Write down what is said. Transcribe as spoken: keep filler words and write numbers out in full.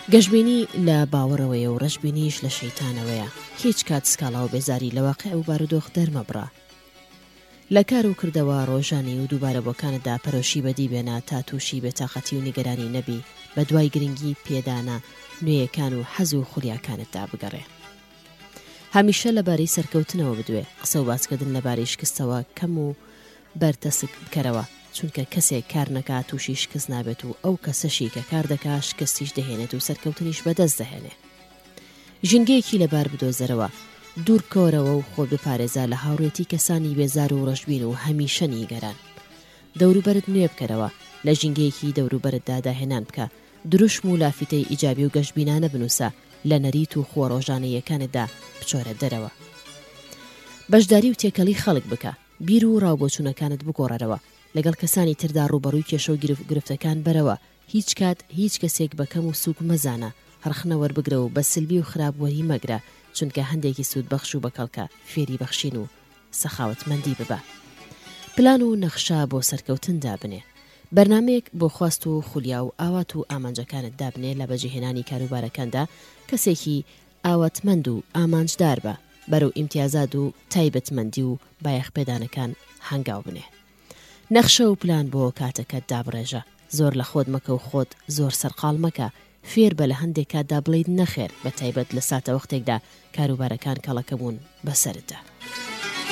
گەشتبینی لە باوەڕەوەیە و ڕەشبینیش لە شەیتانەوەیە. هیچ کات سکاڵا و بێزاری لە واقع و بارودۆخ دەرمەبڕە. لە کار و کردەوە ڕۆژانی و دووبارە بۆکانتدا پەرۆشی بەدی بێنە تا تووشی بێتاقەتی و نیگەرانی نەبی، بە دوای گرنگی پێدانە نوێیەکان و حەز و خولیاکانتدا بگەڕێ. هەمیشە لەبارەی سەرکەوتنەوە بدوێ، قسە و باسکردن لەبارەی شکستەوە کەم و بەرتەسک بکەرەوە، چونکە کەسێک کار نەکات تووشی شکست نابێت و ئەو کەسەشی کە کار دەکا شکستیش دەهێنێت و سەرکەوتنیش بەدەست دەهێنێ. ژینگەیەکی لەبار بدۆزەرەوە، دوور کۆرەوە و خۆت بپارێزە لە هاوڕێتی کەسانی بێزار و ڕەشبین و هەمیشە نیگەران. دەوروبەرت نوێ بکەرەوە، لە ژینگەیەکی دەوروبەرتدا داهێنان بکە، دروشم و لافیتەی ئیجابی و گەشتبینانە بنووسە، لە نەریت و خۆڕۆژانەیەکانتدا بچۆرە دەرەوە. بەشداری و تێکەڵی خەڵک بکە، بیر و ڕاوبۆچوونەکانت بگۆڕەرەوە، لەگەڵ کەسانی تردا ڕوبەڕووی کێشە و گرفتەکان بەرەوە. هیچ کات هیچ کەسێک بەکەم و سووک مەزانە، هەرخنە وەربگرە و بە سلبی و خراپ وەری مەگرە، چونکە هەندێکی سوود بەخش و بەکەڵکە فێری بەخشین و سەخاوەتمەندی ببە. پلان و نەخشا بۆ سەرکەوتن دابنێ، بەرنامەیەک بۆ خواست و خولیا و ئاوات و ئامانجەکانت دابنێ. لە بەجێهێنانی کاروبارەکاندا کەسێکی ئاواتمەند و ئامانجدار بە، بەرەو ئیمتیازات و تایبەتمەندی و بایەخپێدانەکان هەنگاو بنێ. نەخشە و پلان بۆ کاتەکەت دابڕێژە، زۆر لە خۆت مەکە و خۆت زۆر سەرقاڵ مەکە، فێر بە لە هەندێک کاتدا بڵێیت نەخێر، بە تایبەت لە ساتە وەختێکدا کاروبارەکان کەڵەکە بوون بەسەردا.